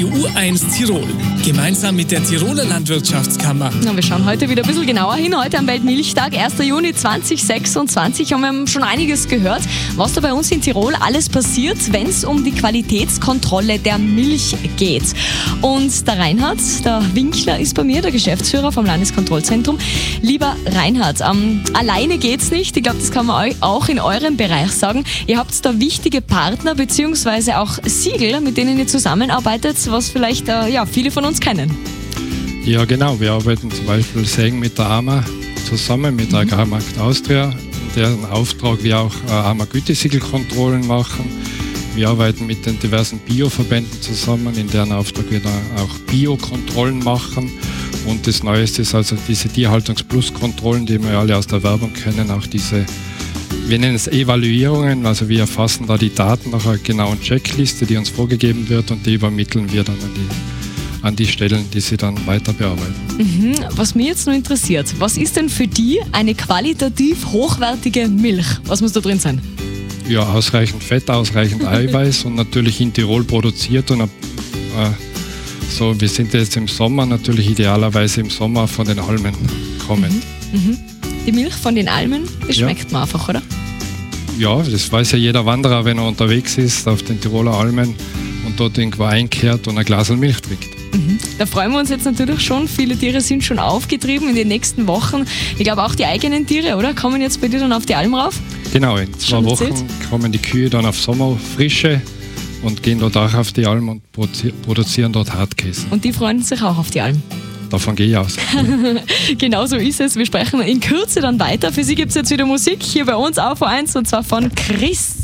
Radio U1 Tirol. Gemeinsam mit der Tiroler Landwirtschaftskammer. Ja, wir schauen heute wieder ein bisschen genauer hin. Heute am Weltmilchtag, 1. Juni 2026, haben wir schon einiges gehört, was da bei uns in Tirol alles passiert, wenn es um die Qualitätskontrolle der Milch geht. Und der Reinhard, der Winkler, ist bei mir, der Geschäftsführer vom Landeskontrollzentrum. Lieber Reinhard, alleine geht's nicht. Ich glaube, das kann man auch in eurem Bereich sagen. Ihr habt da wichtige Partner bzw. auch Siegel, mit denen ihr zusammenarbeitet, was vielleicht viele von uns kennen. Ja, genau. Wir arbeiten zum Beispiel sehr eng mit der AMA zusammen, mit der Agrarmarkt Austria, in deren Auftrag wir auch AMA-Gütesiegelkontrollen machen. Wir arbeiten mit den diversen Bioverbänden zusammen, in deren Auftrag wir da auch Biokontrollen machen. Und das Neueste ist also diese Tierhaltungs-Plus-Kontrollen, die wir alle aus der Werbung kennen, auch diese, wir nennen es Evaluierungen, also wir erfassen da die Daten nach einer genauen Checkliste, die uns vorgegeben wird, und die übermitteln wir dann an die Stellen, die sie dann weiter bearbeiten. Was mich jetzt noch interessiert, was ist denn für die eine qualitativ hochwertige Milch? Was muss da drin sein? Ja, ausreichend Fett, ausreichend Eiweiß und natürlich in Tirol produziert. Und wir sind jetzt im Sommer, natürlich idealerweise im Sommer von den Almen kommend. Die Milch von den Almen, die schmeckt man einfach, oder? Ja, das weiß ja jeder Wanderer, wenn er unterwegs ist auf den Tiroler Almen und dort irgendwo einkehrt und ein Glas Milch trinkt. Da freuen wir uns jetzt natürlich schon. Viele Tiere sind schon aufgetrieben in den nächsten Wochen. Ich glaube auch die eigenen Tiere, oder? Kommen jetzt bei dir dann auf die Alm rauf? Genau, in 2 Wochen kommen die Kühe dann auf Sommerfrische und gehen dort auch auf die Alm und produzieren dort Hartkäse. Und die freuen sich auch auf die Alm? Davon gehe ich aus. Genau so ist es. Wir sprechen in Kürze dann weiter. Für Sie gibt es jetzt wieder Musik hier bei uns auf U1 und zwar von Chris.